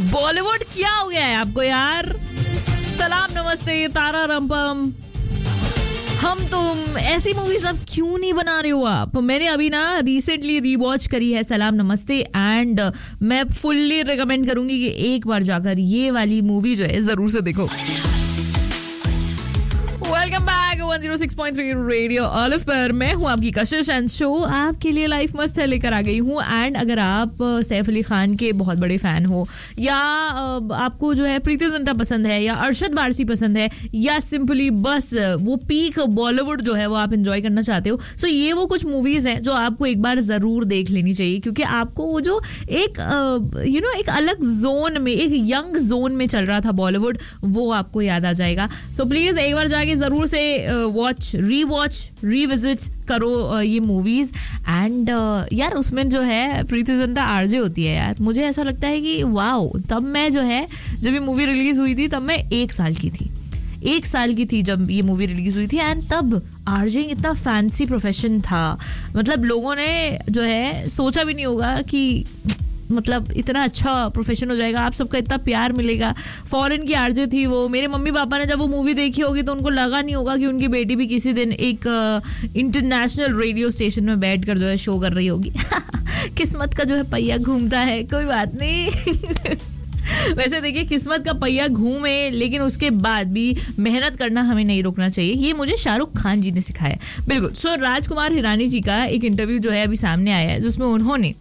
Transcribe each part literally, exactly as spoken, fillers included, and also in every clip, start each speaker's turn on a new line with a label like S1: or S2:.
S1: बॉलीवुड क्या हो गया है आपको यार? सलाम नमस्ते तारा रंपम हम तुम ऐसी मूवीज अब क्यों नहीं बना रहे हो आप? मैंने अभी ना रिसेंटली रीवॉच करी है सलाम नमस्ते एंड मैं फुल्ली रिकमेंड करूंगी कि एक बार जाकर ये वाली मूवी जो है जरूर से देखो. Welcome back one zero six point three radio olive पर मैं हूं आपकी कशिश एंड शो आपके लिए लाइफ मस्त है लेकर आ गई हूं. एंड अगर आप सैफ अली खान के बहुत बड़े फैन हो या आपको जो है प्रीति जिंटा पसंद है या अरशद वारसी पसंद है या सिंपली बस वो पीक बॉलीवुड जो है वो आप एंजॉय करना चाहते हो, सो ये वो कुछ मूवीज हैं जो आपको एक बार जरूर देख लेनी चाहिए क्योंकि आपको वो जो एक यू नो एक अलग जोन में, एक यंग जोन में चल रहा था बॉलीवुड, वो आपको याद आ जाएगा. सो प्लीज एक बार जाके जरूर से वॉच री वॉच रीविजिट करो uh, ये मूवीज. एंड uh, यार उसमें जो है प्रीति जिंटा आरजे होती है यार. मुझे ऐसा लगता है कि वाओ, तब मैं जो है जब ये मूवी रिलीज हुई थी तब मैं एक साल की थी एक साल की थी जब ये मूवी रिलीज हुई थी. एंड तब आरजे इतना फैंसी प्रोफेशन था, मतलब लोगों ने जो है सोचा भी नहीं होगा कि मतलब इतना अच्छा प्रोफेशन हो जाएगा, आप सबका इतना प्यार मिलेगा. फॉरेन की आरजे थी वो. मेरे मम्मी पापा ने जब वो मूवी देखी होगी तो उनको लगा नहीं होगा कि उनकी बेटी भी किसी दिन एक इंटरनेशनल रेडियो स्टेशन में बैठकर जो है शो कर रही होगी. किस्मत का जो है पहिया घूमता है, कोई बात नहीं. वैसे देखिए किस्मत का पहिया घूमे लेकिन उसके बाद भी मेहनत करना हमें नहीं रोकना चाहिए. ये मुझे शाहरुख खान जी ने सिखाया. बिल्कुल. सो राजकुमार हिरानी जी का एक इंटरव्यू जो है अभी सामने आया है जिसमें उन्होंने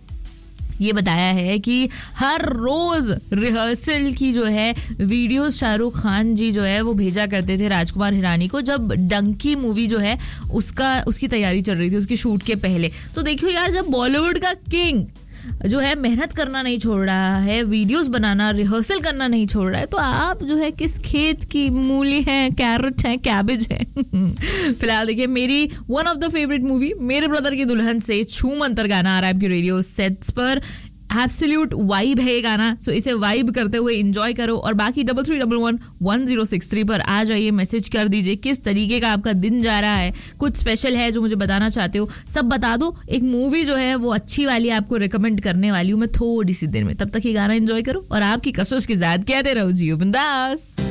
S1: ये बताया है कि हर रोज रिहर्सल की जो है वीडियोस शाहरुख खान जी जो है वो भेजा करते थे राजकुमार हिरानी को जब डंकी मूवी जो है उसका उसकी तैयारी चल रही थी, उसके शूट के पहले. तो देखियो यार, जब बॉलीवुड का किंग जो है मेहनत करना नहीं छोड़ रहा है, वीडियोस बनाना, रिहर्सल करना नहीं छोड़ रहा है, तो आप जो है किस खेत की मूली हैं, कैरेट हैं, कैबेज हैं. फिलहाल देखिए मेरी one of the favourite movie मेरे ब्रदर की दुल्हन से छू मंतर गाना आ रहा है आपकी रेडियो सेट्स पर. एब्सोल्यूट वाइब है ये गाना, सो इसे वाइब करते हुए एंजॉय करो. और बाकी double three double one one zero six three पर आ जाइए, मैसेज कर दीजिए किस तरीके का आपका दिन जा रहा है, कुछ स्पेशल है जो मुझे बताना चाहते हो, सब बता दो. एक मूवी जो है वो अच्छी वाली आपको रिकमेंड करने वाली हूँ मैं थोड़ी सी देर में. तब तक ये गाना एंजॉय करो और आपकी कसौश के साथ कहते रहो जियो बिंदास.